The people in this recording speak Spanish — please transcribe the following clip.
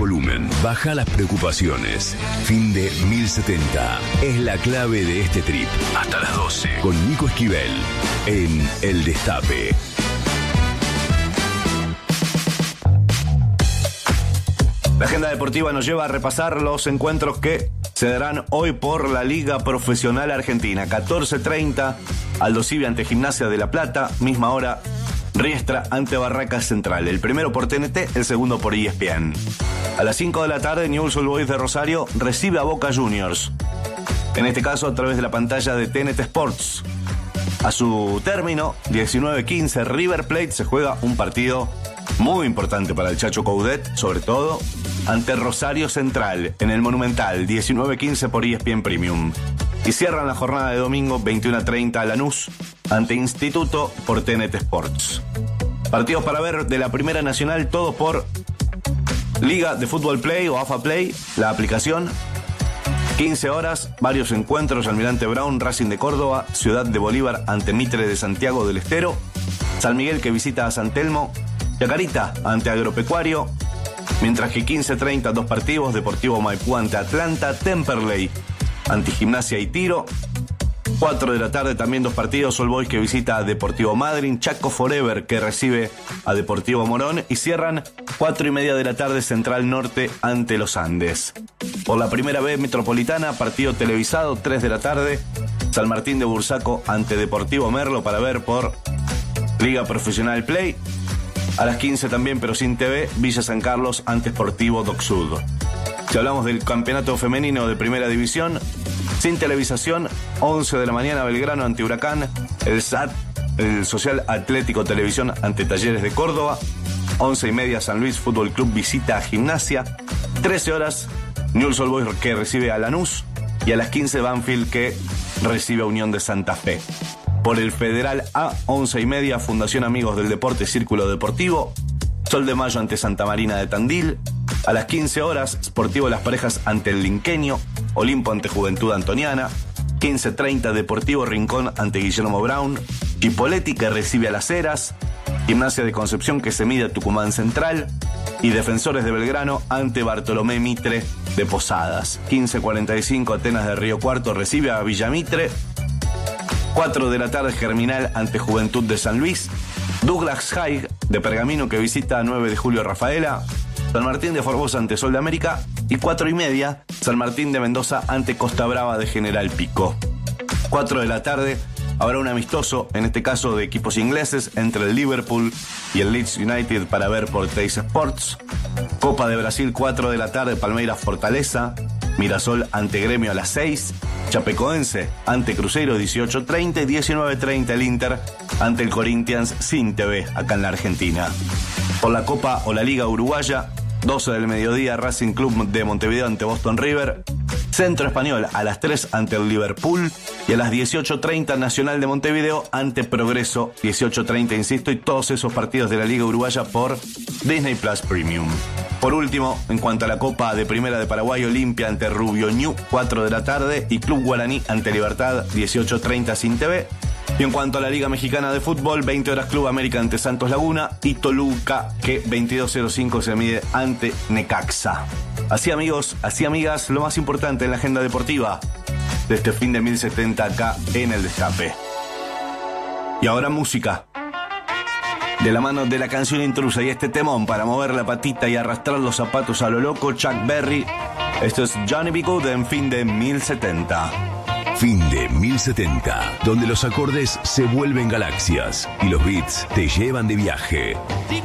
volumen, baja las preocupaciones. Fin de 1070 es la clave de este trip. Hasta las 12 con Nico Esquivel en El Destape. La agenda deportiva nos lleva a repasar los encuentros que se darán hoy por la Liga Profesional Argentina. 14:30, Aldo Civi ante Gimnasia de La Plata. Misma hora, Riestra ante Barracas Central. El primero por TNT, el segundo por ESPN. A las 5 de la tarde, Newell's Old Boys de Rosario recibe a Boca Juniors. En este caso, a través de la pantalla de TNT Sports. A su término, 19:15, River Plate se juega un partido muy importante para el Chacho Coudet, sobre todo ante Rosario Central en el Monumental, 19:15 por ESPN Premium. Y cierran la jornada de domingo, 21:30, Lanús ante Instituto por TNT Sports. Partidos para ver de la Primera Nacional, todo por Liga de Fútbol Play o AFA Play, la aplicación. 15 horas, varios encuentros: Almirante Brown, Racing de Córdoba, Ciudad de Bolívar ante Mitre de Santiago del Estero, San Miguel que visita a San Telmo, Chacarita ante Agropecuario, mientras que 15:30 dos partidos: Deportivo Maipú ante Atlanta, Temperley ante Gimnasia y Tiro. 4 de la tarde también dos partidos: All Boys que visita a Deportivo Madryn, Chaco Forever que recibe a Deportivo Morón, y cierran 4:30 de la tarde Central Norte ante Los Andes. Por la primera vez metropolitana, partido televisado, 3 de la tarde, San Martín de Bursaco ante Deportivo Merlo para ver por Liga Profesional Play. A las 15 también, pero sin TV, Villa San Carlos ante Sportivo Doc Sud. Si hablamos del campeonato femenino de Primera División, sin televisación, 11 de la mañana Belgrano ante Huracán, el SAT, el Social Atlético Televisión ante Talleres de Córdoba, 11:30 San Luis Fútbol Club visita a Gimnasia, 13 horas Newell's Old Boys que recibe a Lanús, y a las 15 Banfield que recibe a Unión de Santa Fe. Por el Federal A, 11:30, Fundación Amigos del Deporte Círculo Deportivo, Sol de Mayo ante Santa Marina de Tandil. A las 15 horas, Sportivo Las Parejas ante el Linqueño, Olimpo ante Juventud Antoniana, 15:30, Deportivo Rincón ante Guillermo Brown, Chipolletti que recibe a Las Heras, Gimnasia de Concepción que se mide a Tucumán Central, y Defensores de Belgrano ante Bartolomé Mitre de Posadas. 15:45, Atenas de Río Cuarto recibe a Villamitre. 4 de la tarde, Germinal ante Juventud de San Luis, Douglas Haig de Pergamino que visita a 9 de Julio Rafaela, San Martín de Formosa ante Sol de América, y 4:30, San Martín de Mendoza ante Costa Brava de General Pico. 4 de la tarde, habrá un amistoso, en este caso de equipos ingleses, entre el Liverpool y el Leeds United para ver por Teis Sports. Copa de Brasil, 4 de la tarde, Palmeiras Fortaleza, Mirasol ante Gremio a las 6, Chapecoense ante Cruzeiro 18:30 y 19:30 el Inter ante el Corinthians sin TV acá en la Argentina. Por la Copa o la Liga Uruguaya, 12 del mediodía, Racing Club de Montevideo ante Boston River, Centro Español a las 3 ante el Liverpool, y a las 18:30 Nacional de Montevideo ante Progreso, 18:30 insisto, y todos esos partidos de la Liga Uruguaya por Disney Plus Premium. Por último, en cuanto a la Copa de Primera de Paraguay, Olimpia ante Rubio Ñu, 4 de la tarde, y Club Guaraní ante Libertad, 18:30 sin TV. Y en cuanto a la Liga Mexicana de Fútbol, 20 horas Club América ante Santos Laguna, y Toluca que 22:05 se mide ante Necaxa. Así amigos, así amigas, lo más importante en la agenda deportiva de este fin de 1070 acá en El Destape. Y ahora música. De la mano de la canción Intrusa y este temón para mover la patita y arrastrar los zapatos a lo loco, Chuck Berry. Esto es Johnny B. Good en fin de 1070. Fin de 1070, donde los acordes se vuelven galaxias y los beats te llevan de viaje.